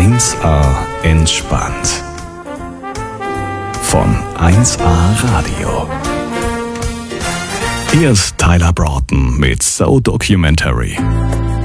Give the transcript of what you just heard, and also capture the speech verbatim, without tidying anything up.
eins A entspannt. Von eins A Radio. Hier ist Tyler Broughton mit So Documentary.